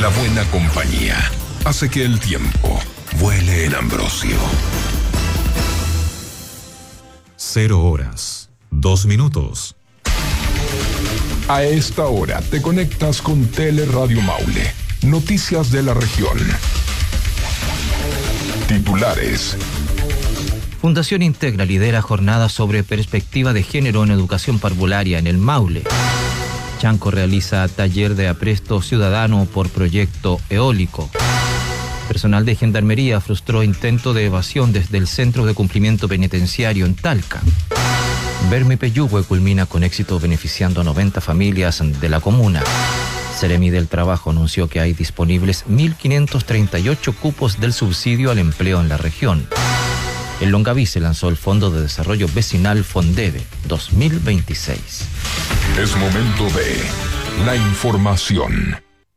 La buena compañía hace que el tiempo vuele en Ambrosio. 0:02. A esta hora te conectas con Teleradio Maule. Noticias de la región. Titulares. Fundación Integra lidera jornadas sobre perspectiva de género en educación parvularia en el Maule. Chanco realiza taller de apresto ciudadano por proyecto eólico. Personal de Gendarmería frustró intento de evasión desde el Centro de Cumplimiento Penitenciario en Talca. Bermi Peyúgue culmina con éxito beneficiando a 90 familias de la comuna. Seremi del Trabajo anunció que hay disponibles 1.538 cupos del subsidio al empleo en la región. En Longaví se lanzó el Fondo de Desarrollo Vecinal Fondeve 2026. Es momento de la información.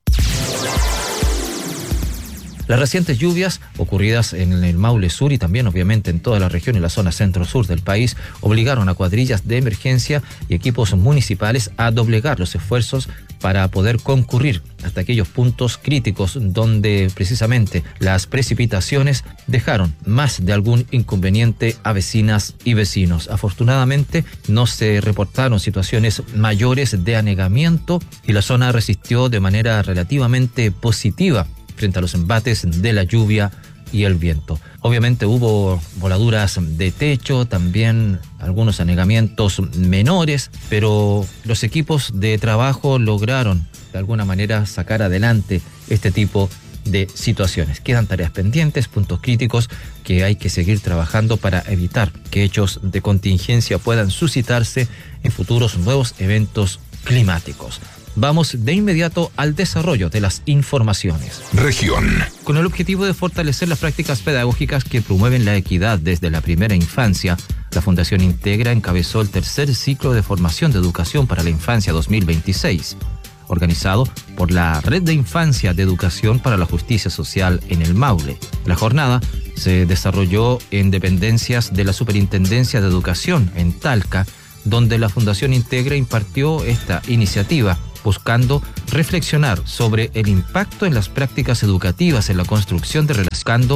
Las recientes lluvias ocurridas en el Maule Sur y también obviamente en toda la región y la zona centro-sur del país obligaron a cuadrillas de emergencia y equipos municipales a doblegar los esfuerzos para poder concurrir hasta aquellos puntos críticos donde precisamente las precipitaciones dejaron más de algún inconveniente a vecinas y vecinos. Afortunadamente no se reportaron situaciones mayores de anegamiento y la zona resistió de manera relativamente positiva frente a los embates de la lluvia y el viento. Obviamente hubo voladuras de techo, también algunos anegamientos menores, pero los equipos de trabajo lograron de alguna manera sacar adelante este tipo de situaciones. Quedan tareas pendientes, puntos críticos que hay que seguir trabajando para evitar que hechos de contingencia puedan suscitarse en futuros nuevos eventos climáticos. Vamos de inmediato al desarrollo de las informaciones. Región. Con el objetivo de fortalecer las prácticas pedagógicas que promueven la equidad desde la primera infancia, la Fundación Integra encabezó el tercer ciclo de formación de educación para la infancia 2026, organizado por la Red de Infancia de Educación para la Justicia Social en el Maule. La jornada se desarrolló en dependencias de la Superintendencia de Educación en Talca, donde la Fundación Integra impartió esta iniciativa, buscando reflexionar sobre el impacto en las prácticas educativas en la construcción de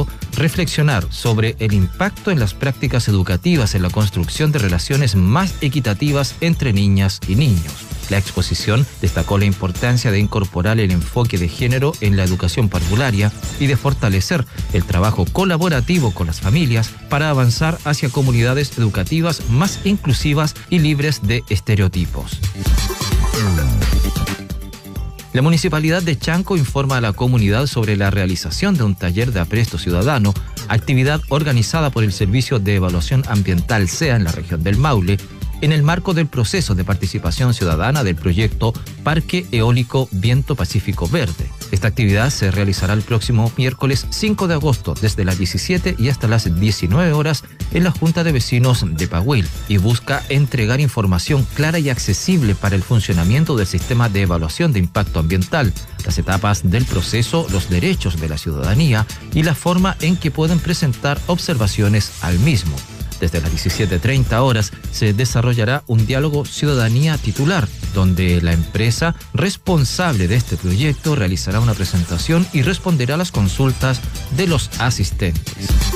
relaciones más equitativas entre niñas y niños. La exposición destacó la importancia de incorporar el enfoque de género en la educación parvularia y de fortalecer el trabajo colaborativo con las familias para avanzar hacia comunidades educativas más inclusivas y libres de estereotipos. La Municipalidad de Chanco informa a la comunidad sobre la realización de un taller de apresto ciudadano, actividad organizada por el Servicio de Evaluación Ambiental SEA en la región del Maule, en el marco del proceso de participación ciudadana del proyecto Parque Eólico Viento Pacífico Verde. Esta actividad se realizará el próximo miércoles 5 de agosto desde las 17 y hasta las 19 horas en la Junta de Vecinos de Pahuil y busca entregar información clara y accesible para el funcionamiento del sistema de evaluación de impacto ambiental, las etapas del proceso, los derechos de la ciudadanía y la forma en que pueden presentar observaciones al mismo. Desde las 17:30 horas se desarrollará un diálogo ciudadanía titular, donde la empresa responsable de este proyecto realizará una presentación y responderá a las consultas de los asistentes.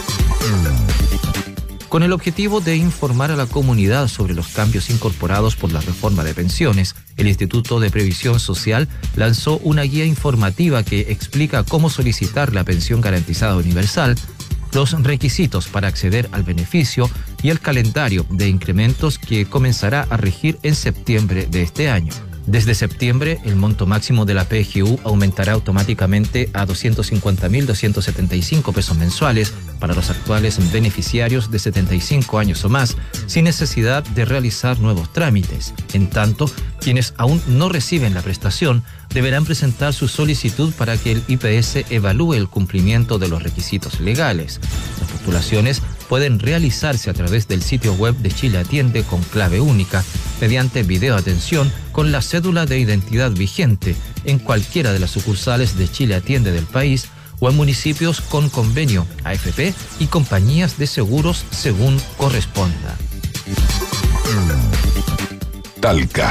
Con el objetivo de informar a la comunidad sobre los cambios incorporados por la reforma de pensiones, el Instituto de Previsión Social lanzó una guía informativa que explica cómo solicitar la pensión garantizada universal, los requisitos para acceder al beneficio y el calendario de incrementos que comenzará a regir en septiembre de este año. Desde septiembre, el monto máximo de la PGU aumentará automáticamente a 250.275 pesos mensuales para los actuales beneficiarios de 75 años o más, sin necesidad de realizar nuevos trámites. En tanto, quienes aún no reciben la prestación deberán presentar su solicitud para que el IPS evalúe el cumplimiento de los requisitos legales. Las postulaciones pueden realizarse a través del sitio web de Chile Atiende con clave única, mediante videoatención con la cédula de identidad vigente en cualquiera de las sucursales de Chile Atiende del país o en municipios con convenio AFP y compañías de seguros según corresponda. Talca.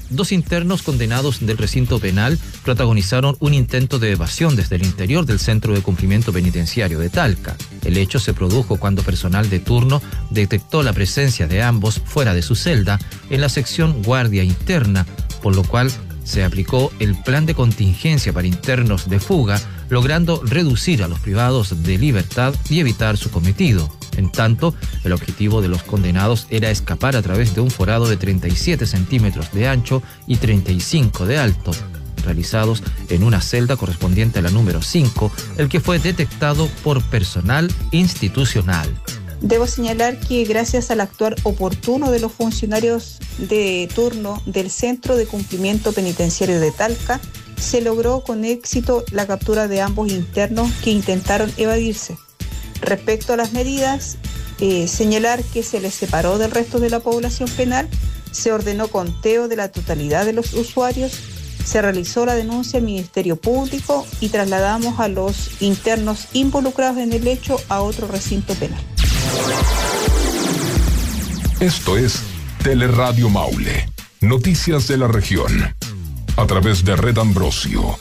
2 internos condenados del recinto penal protagonizaron un intento de evasión desde el interior del Centro de Cumplimiento Penitenciario de Talca. El hecho se produjo cuando personal de turno detectó la presencia de ambos fuera de su celda en la sección guardia interna, por lo cual se aplicó el plan de contingencia para internos de fuga, logrando reducir a los privados de libertad y evitar su cometido. En tanto, el objetivo de los condenados era escapar a través de un forado de 37 centímetros de ancho y 35 de alto, realizados en una celda correspondiente a la número 5, el que fue detectado por personal institucional. Debo señalar que gracias al actuar oportuno de los funcionarios de turno del Centro de Cumplimiento Penitenciario de Talca, se logró con éxito la captura de ambos internos que intentaron evadirse. Respecto a las medidas, señalar que se les separó del resto de la población penal, se ordenó conteo de la totalidad de los usuarios, se realizó la denuncia al Ministerio Público y trasladamos a los internos involucrados en el hecho a otro recinto penal. Esto es Teleradio Maule, noticias de la región, a través de Red Ambrosio.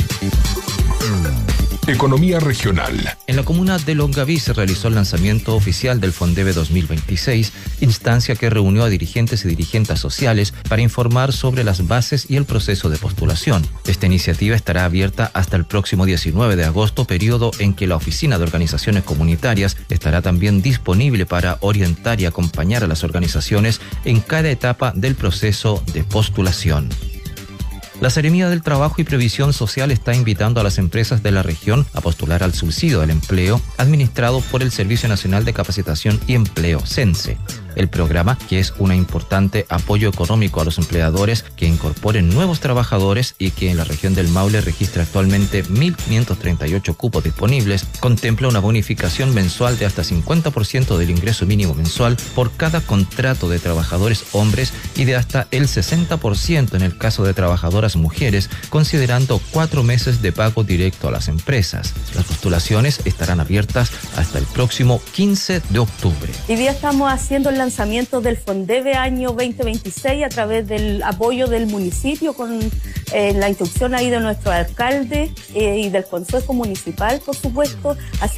Economía regional. En la comuna de Longaví se realizó el lanzamiento oficial del Fondebe 2026, instancia que reunió a dirigentes y dirigentes sociales para informar sobre las bases y el proceso de postulación. Esta iniciativa estará abierta hasta el próximo 19 de agosto, periodo en que la Oficina de Organizaciones Comunitarias estará también disponible para orientar y acompañar a las organizaciones en cada etapa del proceso de postulación. La Seremía del Trabajo y Previsión Social está invitando a las empresas de la región a postular al subsidio del empleo administrado por el Servicio Nacional de Capacitación y Empleo, SENSE. El programa, que es un importante apoyo económico a los empleadores que incorporen nuevos trabajadores y que en la región del Maule registra actualmente 1.538 cupos disponibles, contempla una bonificación mensual de hasta 50% del ingreso mínimo mensual por cada contrato de trabajadores hombres y de hasta el 60% en el caso de trabajadoras mujeres, considerando 4 meses de pago directo a las empresas. Las postulaciones estarán abiertas hasta el próximo 15 de octubre. Hoy día estamos haciendo el lanzamiento del Fondebe año 2026 a través del apoyo del municipio con la instrucción ahí de nuestro alcalde y del Consejo Municipal, por supuesto. Así